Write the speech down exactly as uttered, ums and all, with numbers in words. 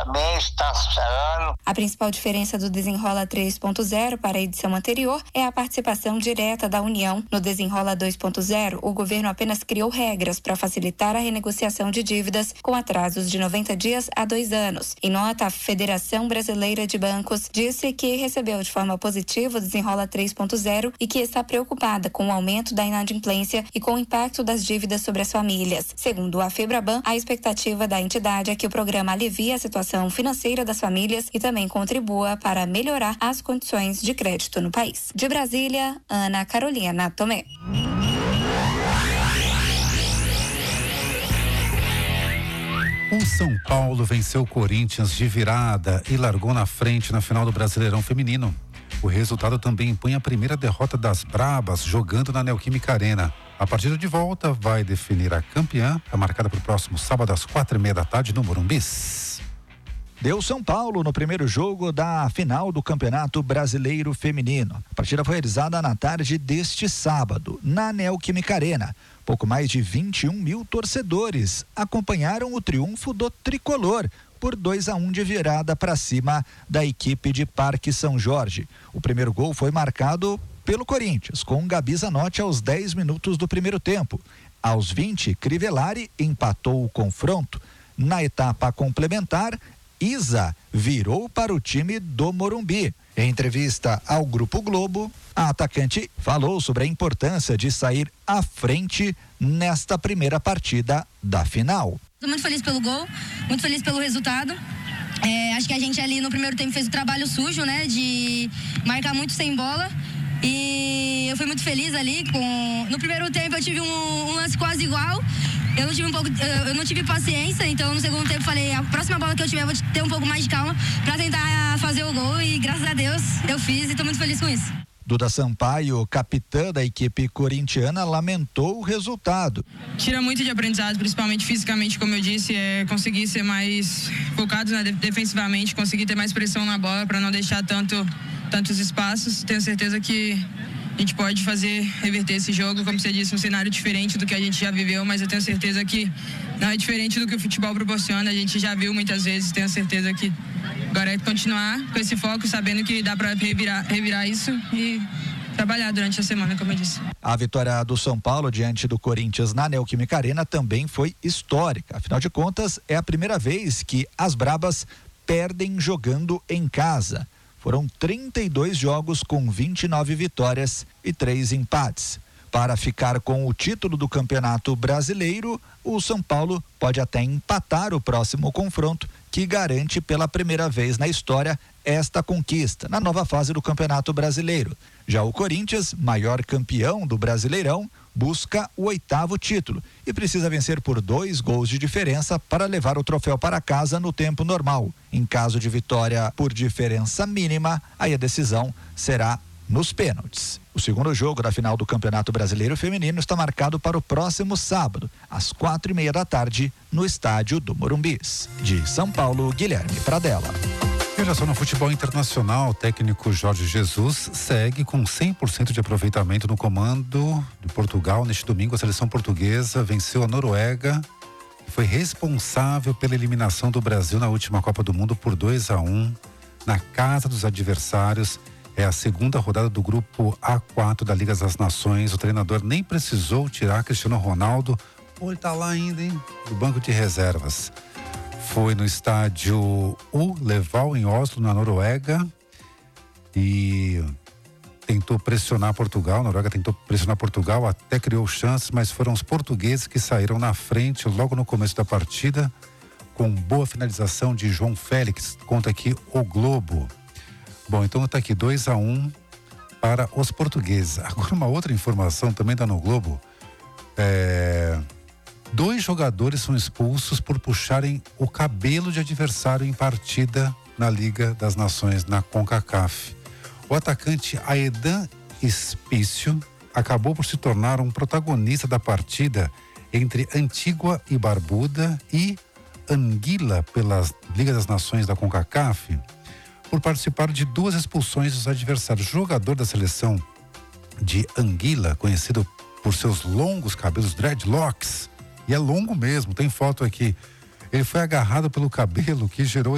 parabéns, Tassiano. A principal diferença do Desenrola três ponto zero para a edição anterior é a participação direta da União. No Desenrola dois ponto zero, o governo apenas criou regras para facilitar a renegociação de dívidas com atrasos de noventa dias a dois anos. Em nota, a Federação Brasileira de Bancos disse que recebeu de forma positiva o Desenrola três ponto zero e que está preocupada com o aumento da inadimplência e com o impacto das dívidas sobre as famílias. Segundo a Febraban, a expectativa da entidade é que o programa alivie a situação financeira das famílias e também contribua para melhorar as condições de crédito no país. De Brasília, Ana Carolina Tomé. O São Paulo venceu o Corinthians de virada e largou na frente na final do Brasileirão Feminino. O resultado também impõe a primeira derrota das Brabas jogando na Neoquímica Arena. A partida de volta vai definir a campeã, é marcada para o próximo sábado às quatro e meia da tarde no Morumbi. Deu São Paulo no primeiro jogo da final do Campeonato Brasileiro Feminino. A partida foi realizada na tarde deste sábado, na Neoquímica Arena. Pouco mais de vinte e um mil torcedores acompanharam o triunfo do tricolor por dois a um de virada para cima da equipe de Parque São Jorge. O primeiro gol foi marcado pelo Corinthians, com Gabi Zanotti aos dez minutos do primeiro tempo. Aos vinte, Crivellari empatou o confronto. Na etapa complementar, Isa virou para o time do Morumbi. Em entrevista ao Grupo Globo, a atacante falou sobre a importância de sair à frente nesta primeira partida da final. Estou muito feliz pelo gol, muito feliz pelo resultado. É, acho que a gente ali no primeiro tempo fez o trabalho sujo, né, de marcar muito sem bola. E eu fui muito feliz ali com... No primeiro tempo eu tive um, um lance quase igual. Eu não tive um pouco, eu não tive paciência, então no segundo tempo falei, a próxima bola que eu tiver eu vou ter um pouco mais de calma para tentar fazer o gol e graças a Deus eu fiz e estou muito feliz com isso. Duda Sampaio, capitã da equipe corintiana, lamentou o resultado. Tira muito de aprendizado, principalmente fisicamente, como eu disse, é conseguir ser mais focado, né, defensivamente, conseguir ter mais pressão na bola para não deixar tanto, tantos espaços. Tenho certeza que a gente pode fazer, reverter esse jogo, como você disse, um cenário diferente do que a gente já viveu, mas eu tenho certeza que não é diferente do que o futebol proporciona, a gente já viu muitas vezes, tenho certeza que agora é continuar com esse foco, sabendo que dá para revirar, revirar isso e trabalhar durante a semana, como eu disse. A vitória do São Paulo diante do Corinthians na Neoquímica Arena também foi histórica, afinal de contas é a primeira vez que as Brabas perdem jogando em casa. Foram trinta e dois jogos com vinte e nove vitórias e três empates. Para ficar com o título do Campeonato Brasileiro, o São Paulo pode até empatar o próximo confronto, que garante pela primeira vez na história esta conquista na nova fase do Campeonato Brasileiro. Já o Corinthians, maior campeão do Brasileirão, busca o oitavo título e precisa vencer por dois gols de diferença para levar o troféu para casa no tempo normal. Em caso de vitória por diferença mínima, aí a decisão será nos pênaltis. O segundo jogo da final do Campeonato Brasileiro Feminino está marcado para o próximo sábado, às quatro e meia da tarde, no estádio do Morumbi. De São Paulo, Guilherme Pradella. E olha só, no futebol internacional, o técnico Jorge Jesus segue com cem por cento de aproveitamento no comando de Portugal. Neste domingo, a seleção portuguesa venceu a Noruega e foi responsável pela eliminação do Brasil na última Copa do Mundo por dois a um, na casa dos adversários. É a segunda rodada do grupo A quatro da Liga das Nações. O treinador nem precisou tirar Cristiano Ronaldo. Pô, ele tá lá ainda, hein? Do banco de reservas. Foi no estádio U Leval, em Oslo, na Noruega. E tentou pressionar Portugal. A Noruega tentou pressionar Portugal, até criou chances, mas foram os portugueses que saíram na frente logo no começo da partida, com boa finalização de João Félix. Conta aqui o Globo. Bom, então está aqui dois a um para os portugueses. Agora uma outra informação também está no Globo. É, dois jogadores são expulsos por puxarem o cabelo de adversário em partida na Liga das Nações, na CONCACAF. O atacante Aedan Espício acabou por se tornar um protagonista da partida entre Antígua e Barbuda e Anguila pela Liga das Nações da CONCACAF, por participar de duas expulsões dos adversários. O jogador da seleção de Anguila, conhecido por seus longos cabelos dreadlocks, e é longo mesmo, tem foto aqui, ele foi agarrado pelo cabelo, que gerou